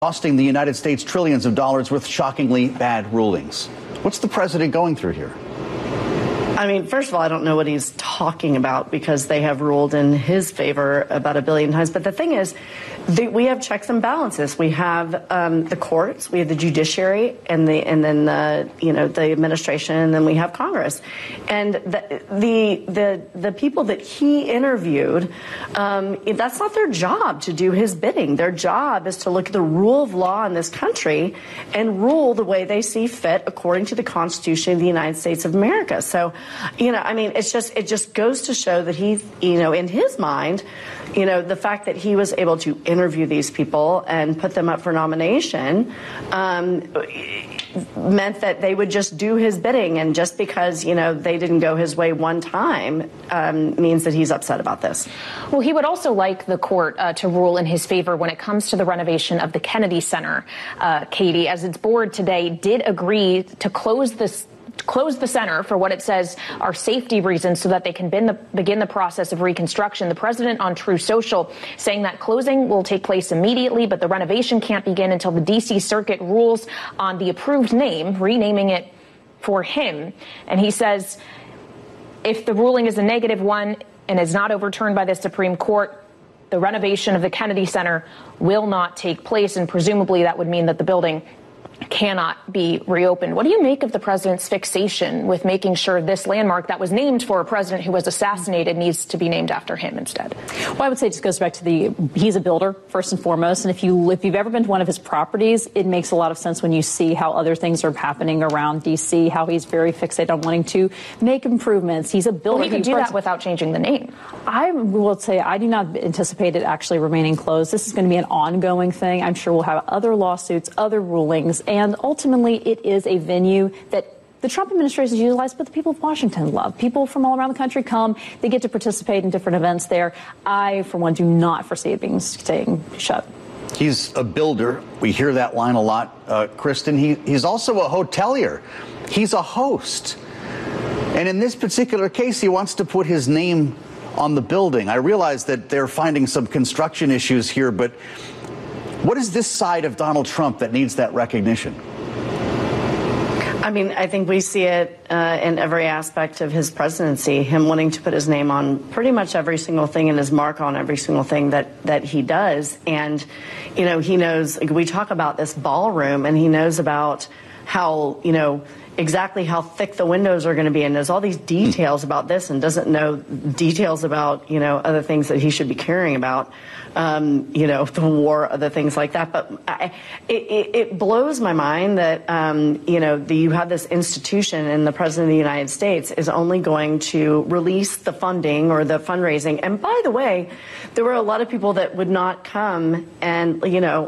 costing the United States trillions of dollars with shockingly bad rulings. What's the president going through here? I mean, first of all, I don't know what he's talking about because they have ruled in his favor about 1 billion times. But the thing is, we have checks and balances. We have the courts, we have the judiciary, and then the administration, and then we have Congress. And the people that he interviewed, that's not their job to do his bidding. Their job is to look at the rule of law in this country and rule the way they see fit according to the Constitution of the United States of America. So, I mean, it just goes to show that he, in his mind, the fact that he was able to interview these people and put them up for nomination meant that they would just do his bidding. And just because, they didn't go his way one time means that he's upset about this. Well, he would also like the court to rule in his favor when it comes to the renovation of the Kennedy Center, Katie, as its board today did agree to close the center for what it says are safety reasons so that they can begin the process of reconstruction. The president on Truth Social saying that closing will take place immediately, but the renovation can't begin until the D.C. Circuit rules on the approved name, renaming it for him. And he says if the ruling is a negative one and is not overturned by the Supreme Court, the renovation of the Kennedy Center will not take place, and presumably that would mean that the building cannot be reopened. What do you make of the president's fixation with making sure this landmark that was named for a president who was assassinated needs to be named after him instead? Well, I would say it just goes back to he's a builder first and foremost. And if you've ever been to one of his properties, it makes a lot of sense when you see how other things are happening around D.C., how he's very fixated on wanting to make improvements. He's a builder. Well, he could do that without changing the name. I will say I do not anticipate it actually remaining closed. This is going to be an ongoing thing. I'm sure we'll have other lawsuits, other rulings. And ultimately, it is a venue that the Trump administration has utilized, but the people of Washington love. People from all around the country come. They get to participate in different events there. I, for one, do not foresee it staying shut. He's a builder. We hear that line a lot, Kristen. He's also a hotelier. He's a host. And in this particular case, he wants to put his name on the building. I realize that they're finding some construction issues here, but what is this side of Donald Trump that needs that recognition? I mean, I think we see it in every aspect of his presidency, him wanting to put his name on pretty much every single thing and his mark on every single thing that he does. And, he knows, we talk about this ballroom, and he knows about how, exactly how thick the windows are going to be, and knows all these details about this and doesn't know details about, other things that he should be caring about. The war, other things like that. But it blows my mind that, you have this institution and the president of the United States is only going to release the funding or the fundraising. And by the way, there were a lot of people that would not come and,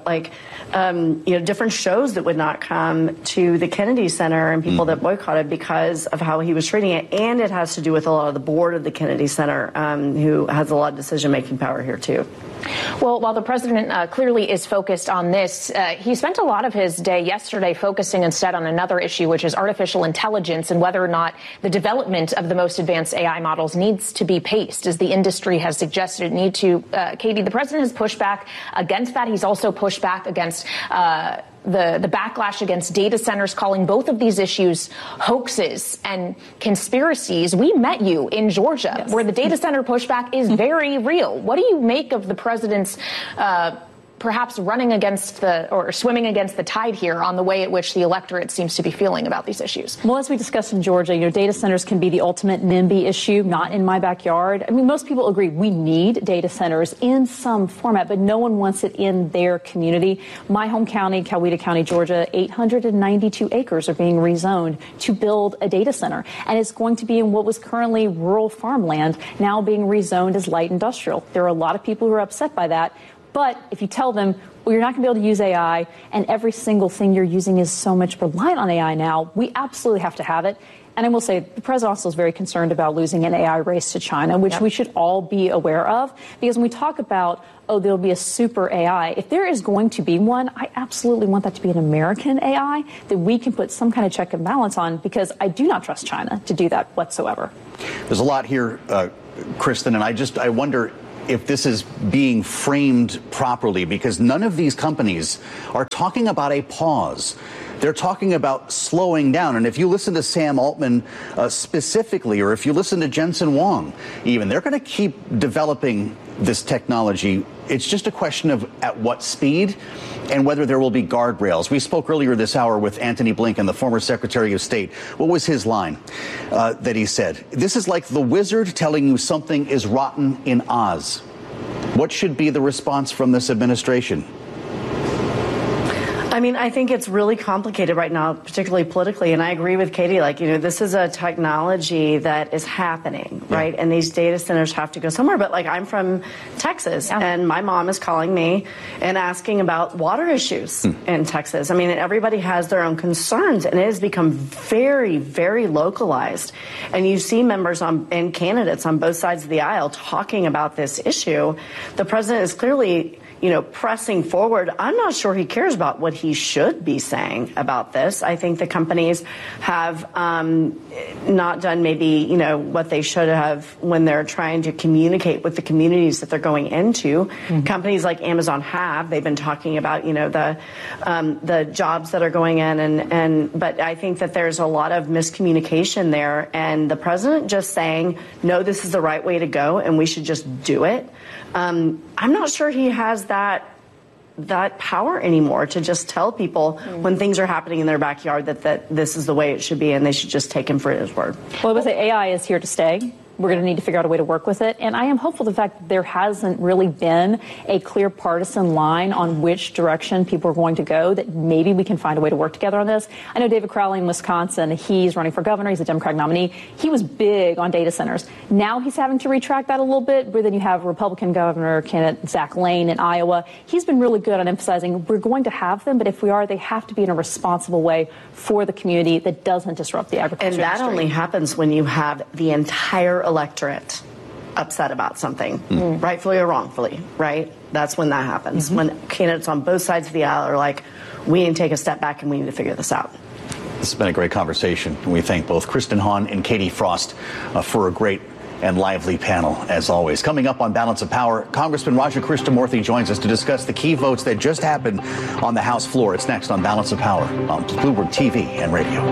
different shows that would not come to the Kennedy Center and people that boycotted because of how he was treating it. And it has to do with a lot of the board of the Kennedy Center, who has a lot of decision-making power here, too. Well, while the president clearly is focused on this, he spent a lot of his day yesterday focusing instead on another issue, which is artificial intelligence and whether or not the development of the most advanced AI models needs to be paced, as the industry has suggested it need to. Katie, the president has pushed back against that. He's also pushed back against the backlash against data centers, calling both of these issues hoaxes and conspiracies. We met you in Georgia, yes, where the data center pushback is very real. What do you make of the president's perhaps running against or swimming against the tide here on the way at which the electorate seems to be feeling about these issues? Well, as we discussed in Georgia, data centers can be the ultimate NIMBY issue, not in my backyard. I mean, most people agree we need data centers in some format, but no one wants it in their community. My home county, Coweta County, Georgia, 892 acres are being rezoned to build a data center. And it's going to be in what was currently rural farmland, now being rezoned as light industrial. There are a lot of people who are upset by that. But if you tell them, well, you're not going to be able to use AI, and every single thing you're using is so much reliant on AI now, we absolutely have to have it. And I will say the president also is very concerned about losing an AI race to China, which we should all be aware of. Because when we talk about, there'll be a super AI, if there is going to be one, I absolutely want that to be an American AI that we can put some kind of check and balance on, because I do not trust China to do that whatsoever. There's a lot here, Kristen, and I wonder, if this is being framed properly, because none of these companies are talking about a pause. They're talking about slowing down. And if you listen to Sam Altman specifically, or if you listen to Jensen Huang, even, they're going to keep developing this technology. It's just a question of at what speed and whether there will be guardrails. We spoke earlier this hour with Antony Blinken, the former Secretary of State. What was his line that he said? This is like the wizard telling you something is rotten in Oz. What should be the response from this administration? I mean, I think it's really complicated right now, particularly politically. And I agree with Katie, this is a technology that is happening, right? And these data centers have to go somewhere. But I'm from Texas, and my mom is calling me and asking about water issues in Texas. I mean, everybody has their own concerns, and it has become very, very localized. And you see members and candidates on both sides of the aisle talking about this issue. The president is clearly pressing forward. I'm not sure he cares about what he should be saying about this. I think the companies have not done maybe, what they should have when they're trying to communicate with the communities that they're going into. Companies like Amazon have. They've been talking about, the jobs that are going in. But I think that there's a lot of miscommunication there. And the president just saying, no, this is the right way to go and we should just do it. I'm not sure he has that power anymore to just tell people when things are happening in their backyard that this is the way it should be and they should just take him for his word. Well, I would say AI is here to stay. We're going to need to figure out a way to work with it. And I am hopeful the fact that there hasn't really been a clear partisan line on which direction people are going to go, that maybe we can find a way to work together on this. I know David Crowley in Wisconsin, he's running for governor. He's a Democratic nominee. He was big on data centers. Now he's having to retract that a little bit. But then you have Republican governor candidate Zach Lane in Iowa. He's been really good on emphasizing we're going to have them, but if we are, they have to be in a responsible way for the community that doesn't disrupt the agriculture industry. And that only happens when you have the entire electorate upset about something, rightfully or wrongfully, right? That's when that happens. When candidates on both sides of the aisle are like, we need to take a step back and we need to figure this out. This has been a great conversation. We thank both Kristen Hahn and Katie Frost for a great and lively panel, as always. Coming up on Balance of Power, Congressman Raja Krishnamoorthy joins us to discuss the key votes that just happened on the House floor. It's next on Balance of Power on Bloomberg TV and radio.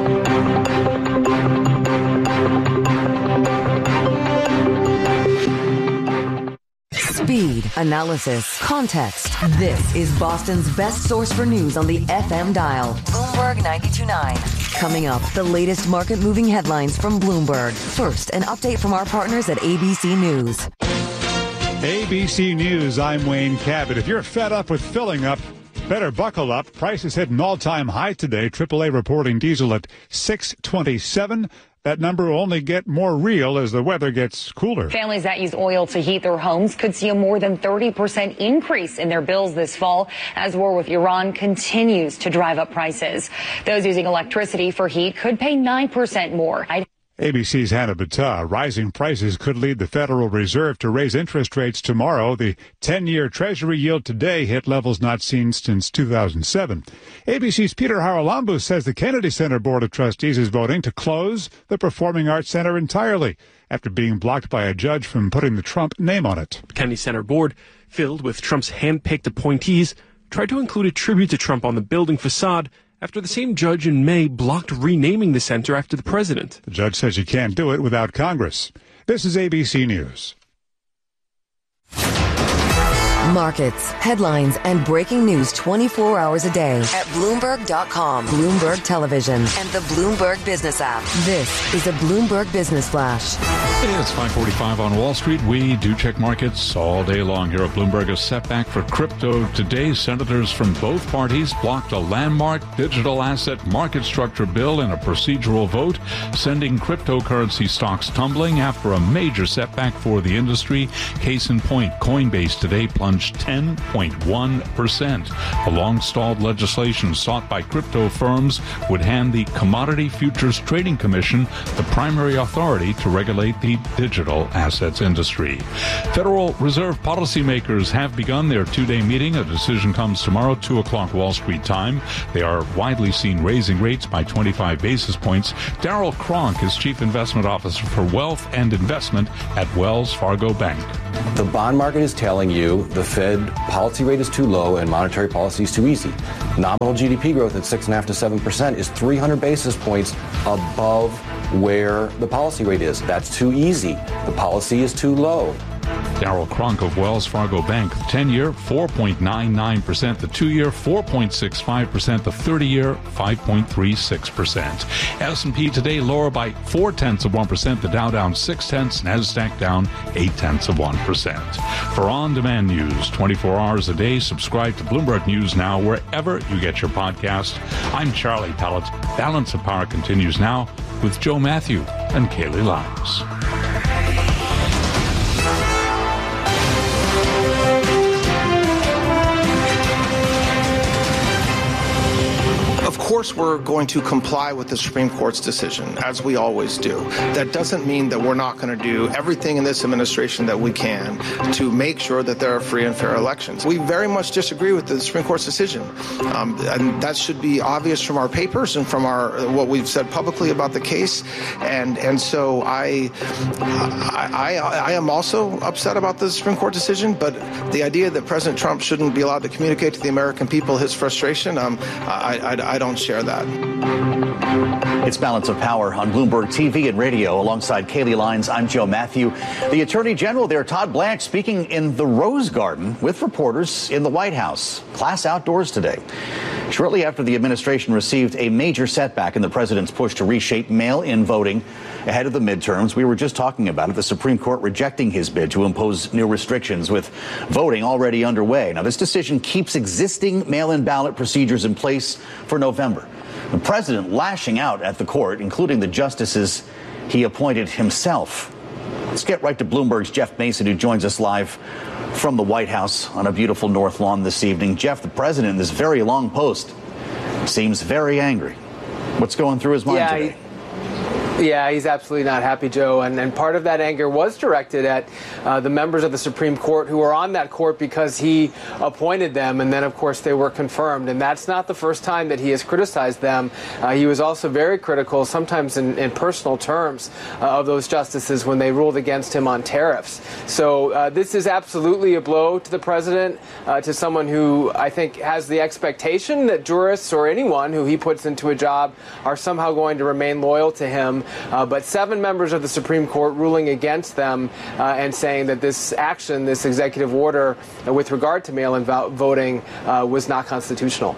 Speed, analysis, context. This is Boston's best source for news on the FM dial. Bloomberg 92.9. Coming up, the latest market-moving headlines from Bloomberg. First, an update from our partners at ABC News. ABC News, I'm Wayne Cabot. If you're fed up with filling up, better buckle up. Prices hit an all-time high today. AAA reporting diesel at $6.27. That number will only get more real as the weather gets cooler. Families that use oil to heat their homes could see a more than 30% increase in their bills this fall as war with Iran continues to drive up prices. Those using electricity for heat could pay 9% more. ABC's Hannah Battah. Rising prices could lead the Federal Reserve to raise interest rates tomorrow. The 10-year Treasury yield today hit levels not seen since 2007. ABC's Peter Haralambous says the Kennedy Center Board of Trustees is voting to close the Performing Arts Center entirely after being blocked by a judge from putting the Trump name on it. The Kennedy Center Board, filled with Trump's hand-picked appointees, tried to include a tribute to Trump on the building facade after the same judge in May blocked renaming the center after the president. The judge says you can't do it without Congress. This is ABC News. Markets, headlines, and breaking news 24 hours a day at Bloomberg.com, Bloomberg Television, and the Bloomberg Business app. This is a Bloomberg Business Flash. It's 5:45 on Wall Street. We do check markets all day long here at Bloomberg. A setback for crypto today. Senators from both parties blocked a landmark digital asset market structure bill in a procedural vote, sending cryptocurrency stocks tumbling after a major setback for the industry. Case in point, Coinbase today plunged plunged 10.1%. The long-stalled legislation sought by crypto firms would hand the Commodity Futures Trading Commission the primary authority to regulate the digital assets industry. Federal Reserve policymakers have begun their two-day meeting. A decision comes tomorrow, 2 o'clock Wall Street time. They are widely seen raising rates by 25 basis points. Darryl Cronk is Chief Investment Officer for Wealth and Investment at Wells Fargo Bank. The bond market is telling you the Fed policy rate is too low and monetary policy is too easy. Nominal GDP growth at 6.5% to 7% is 300 basis points above where the policy rate is. That's too easy. The policy is too low. Darryl Cronk of Wells Fargo Bank, 10-year 4.99%, the 2-year 4.65%, the 30-year 5.36%. S&P today lower by 0.4%, the Dow down 0.6, NASDAQ down 0.8%. For on-demand news 24 hours a day, subscribe to Bloomberg News Now wherever you get your podcast. I'm Charlie Pellet. Balance of Power continues now with Joe Matthew and Kaylee Lyons. Of course, we're going to comply with the Supreme Court's decision, as we always do. That doesn't mean that we're not going to do everything in this administration that we can to make sure that there are free and fair elections. We very much disagree with the Supreme Court's decision, and that should be obvious from our papers and from our what we've said publicly about the case. And so I am also upset about the Supreme Court decision, but the idea that President Trump shouldn't be allowed to communicate to the American people his frustration, I don't share that. It's Balance of Power on Bloomberg TV and radio. Alongside Kaylee Lyons, I'm Joe Matthew. The Attorney General there, Todd Blanche, speaking in the Rose Garden with reporters in the White House. Class outdoors today. Shortly after the administration received a major setback in the president's push to reshape mail-in voting ahead of the midterms, we were just talking about it, the Supreme Court rejecting his bid to impose new restrictions with voting already underway. Now, this decision keeps existing mail-in ballot procedures in place for November. The president lashing out at the court, including the justices he appointed himself. Let's get right to Bloomberg's Jeff Mason, who joins us live from the White House on a beautiful North Lawn this evening. Jeff, the president in this very long post seems very angry. What's going through his mind today? Yeah, he's absolutely not happy, Joe. And part of that anger was directed at the members of the Supreme Court who were on that court because he appointed them. And then, of course, they were confirmed. And that's not the first time that he has criticized them. He was also very critical, sometimes in personal terms, of those justices when they ruled against him on tariffs. So this is absolutely a blow to the president, to someone who I think has the expectation that jurists or anyone who he puts into a job are somehow going to remain loyal to him. But 7 members of the Supreme Court ruling against them and saying that this action, this executive order with regard to mail-in voting was not constitutional.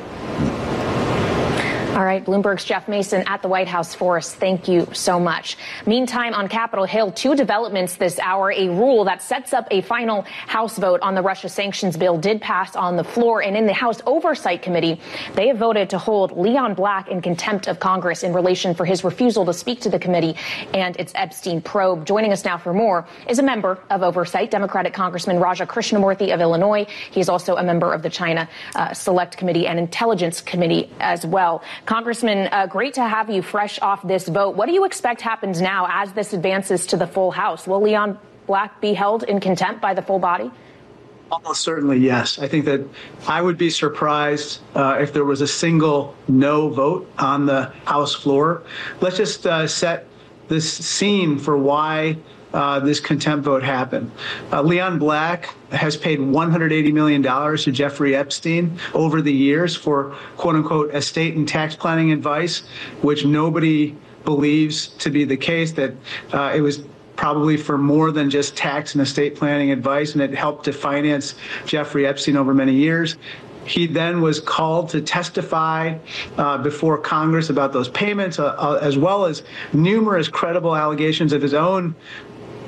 All right, Bloomberg's Jeff Mason at the White House for us. Thank you so much. Meantime, on Capitol Hill, 2 developments this hour. A rule that sets up a final House vote on the Russia sanctions bill did pass on the floor. And in the House Oversight Committee, they have voted to hold Leon Black in contempt of Congress in relation for his refusal to speak to the committee and its Epstein probe. Joining us now for more is a member of Oversight, Democratic Congressman Raja Krishnamurthy of Illinois. He is also a member of the China Select Committee and Intelligence Committee as well. Congressman, great to have you fresh off this vote. What do you expect happens now as this advances to the full House? Will Leon Black be held in contempt by the full body? Almost certainly, yes. I think that I would be surprised if there was a single no vote on the House floor. Let's just set this scene for why this contempt vote happened. Leon Black has paid $180 million to Jeffrey Epstein over the years for, quote unquote, estate and tax planning advice, which nobody believes to be the case, that it was probably for more than just tax and estate planning advice, and it helped to finance Jeffrey Epstein over many years. He then was called to testify before Congress about those payments, as well as numerous credible allegations of his own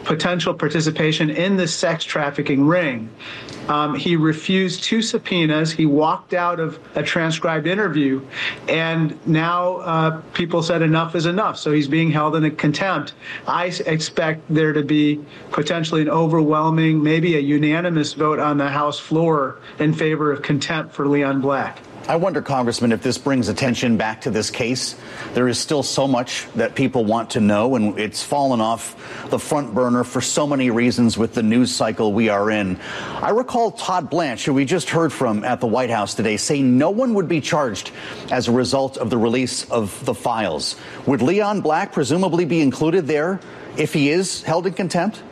potential participation in the sex trafficking ring. He refused 2 subpoenas. He walked out of a transcribed interview, and now people said enough is enough. So he's being held in contempt. I expect there to be potentially an overwhelming, maybe a unanimous vote on the House floor in favor of contempt for Leon Black. I wonder, Congressman, if this brings attention back to this case. There is still so much that people want to know, and it's fallen off the front burner for so many reasons with the news cycle we are in. I recall Todd Blanche, who we just heard from at the White House today, say no one would be charged as a result of the release of the files. Would Leon Black presumably be included there if he is held in contempt?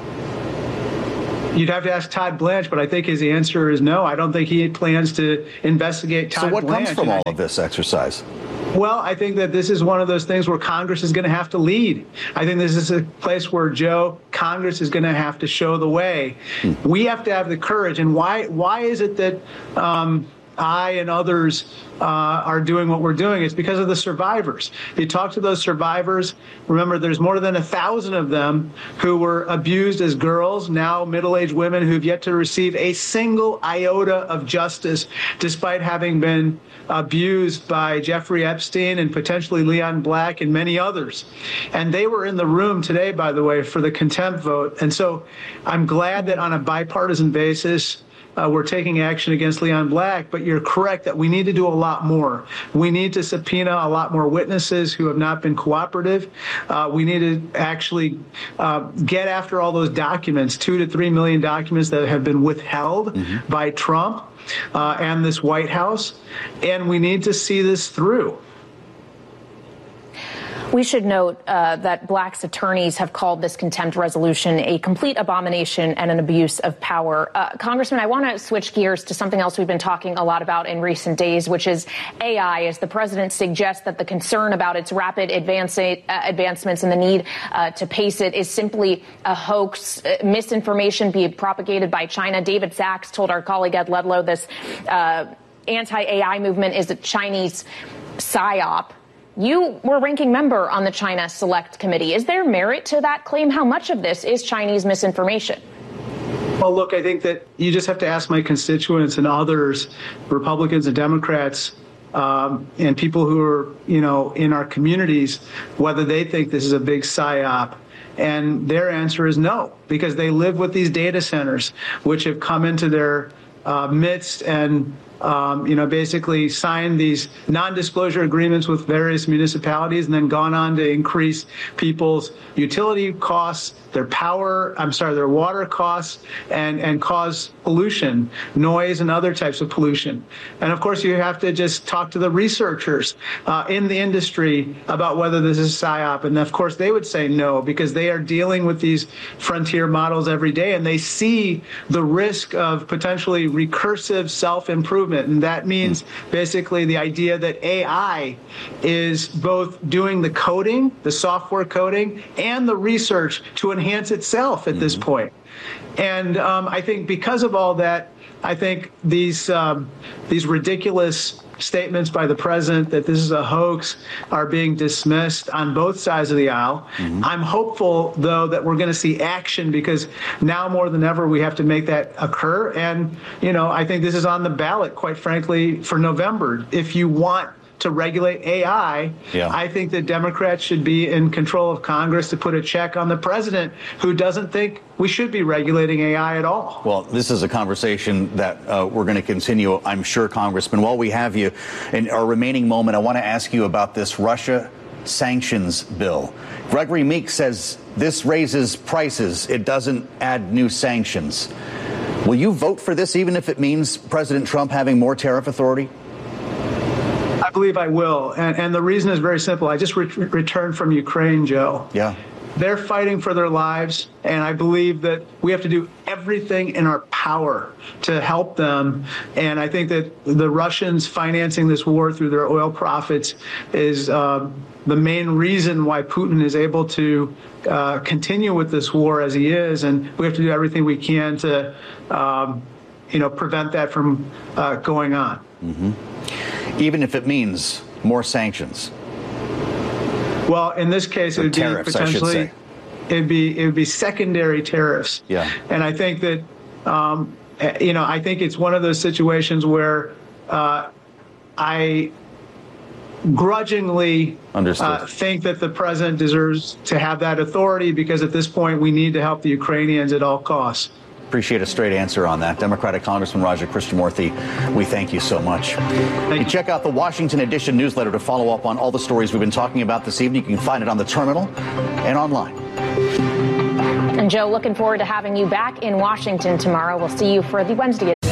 You'd have to ask Todd Blanche, but I think his answer is no. I don't think he plans to investigate Todd Blanche. So what comes from all of this exercise? Well, I think that this is one of those things where Congress is going to have to lead. I think this is a place where, Joe, Congress is going to have to show the way. We have to have the courage. And why is it that I and others are doing what we're doing? It's because of the survivors. If you talk to those survivors, remember there's more than 1,000 of them who were abused as girls, now middle-aged women who've yet to receive a single iota of justice, despite having been abused by Jeffrey Epstein and potentially Leon Black and many others. And they were in the room today, by the way, for the contempt vote. And so I'm glad that on a bipartisan basis, we're taking action against Leon Black, but you're correct that we need to do a lot more. We need to subpoena a lot more witnesses who have not been cooperative. We need to actually get after all those documents, 2 to 3 million documents that have been withheld by Trump and this White House, and we need to see this through. We should note that Black's attorneys have called this contempt resolution a complete abomination and an abuse of power. Congressman, I want to switch gears to something else we've been talking a lot about in recent days, which is AI, as the president suggests that the concern about its rapid advancements and the need to pace it is simply a hoax, misinformation being propagated by China. David Sachs told our colleague Ed Ludlow this anti-AI movement is a Chinese psyop. You were ranking member on the China Select Committee. Is there merit to that claim? How much of this is Chinese misinformation? Well, look, I think that you just have to ask my constituents and others, Republicans and Democrats, and people who are, in our communities, whether they think this is a big psyop. And their answer is no, because they live with these data centers, which have come into their midst and basically signed these non-disclosure agreements with various municipalities and then gone on to increase people's utility costs, their water costs, and cause pollution, noise, and other types of pollution. And of course, you have to just talk to the researchers in the industry about whether this is PSYOP. And of course, they would say no, because they are dealing with these frontier models every day, and they see the risk of potentially recursive self-improvement. And that means basically the idea that AI is both doing the coding, the software coding, and the research to enhance itself at this point. And I think because of all that, I think these ridiculous statements by the president that this is a hoax are being dismissed on both sides of the aisle. I'm hopeful, though, that we're going to see action, because now more than ever we have to make that occur. And, I think this is on the ballot, quite frankly, for November. If you want to regulate AI, I think that Democrats should be in control of Congress to put a check on the president, who doesn't think we should be regulating AI at all. Well, this is a conversation that we're going to continue, I'm sure, Congressman. While we have you in our remaining moment, I want to ask you about this Russia sanctions bill. Gregory Meek says this raises prices. It doesn't add new sanctions. Will you vote for this, even if it means President Trump having more tariff authority? I believe I will. And the reason is very simple. I just returned from Ukraine, Joe. Yeah. They're fighting for their lives, and I believe that we have to do everything in our power to help them. And I think that the Russians financing this war through their oil profits is the main reason why Putin is able to continue with this war as he is. And we have to do everything we can to, prevent that from going on. Even if it means more sanctions. Well, in this case, it would tariffs, be potentially, It would be secondary tariffs. Yeah. And I think that, I think it's one of those situations where I grudgingly think that the president deserves to have that authority, because at this point we need to help the Ukrainians at all costs. Appreciate a straight answer on that. Democratic Congressman Raja Krishnamoorthi, we thank you so much. You can check out the Washington Edition newsletter to follow up on all the stories we've been talking about this evening. You can find it on the terminal and online. And Joe, looking forward to having you back in Washington tomorrow. We'll see you for the Wednesday